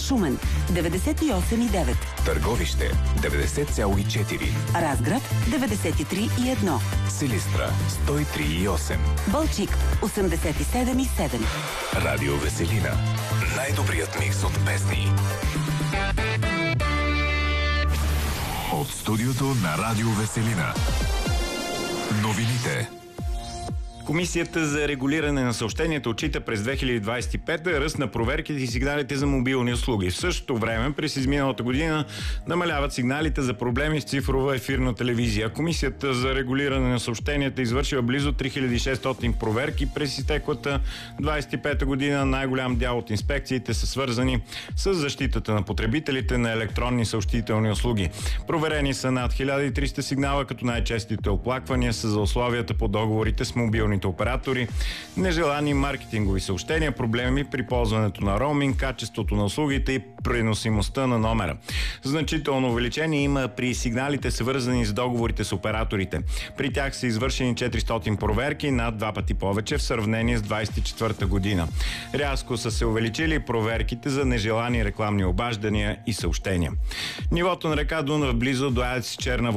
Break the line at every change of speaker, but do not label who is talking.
Шумен 98,9.
Търговище 90,4.
Разград 93,1.
Силистра 103,8.
Балчик 87,7.
Радио Веселина. Най-добрият микс от песни. От студиото на Радио Веселина. Новините.
Комисията за регулиране на съобщенията отчита през 2025 ръст на проверките и сигналите за мобилни услуги. В същото време, през изминалата година, намаляват сигналите за проблеми с цифрова ефирна телевизия. Комисията за регулиране на съобщенията извършила близо 3600 проверки през изтеклата 25 година. Най-голям дял от инспекциите са свързани с защитата на потребителите на електронни съобщителни услуги. Проверени са над 1300 сигнала, като най-честите оплаквания са за условията по договорите с мобилни оператори, нежелани маркетингови съобщения, проблеми при ползването на роуминг, качеството на услугите и преносимостта на номера. Значително увеличение има при сигналите, свързани с договорите с операторите. При тях са извършени 400 проверки, над 2 пъти повече в сравнение с 24-та година. Рязко са се увеличили проверките за нежелани рекламни обаждания и съобщения. Нивото на река Дунав близо до АЕЦ Черна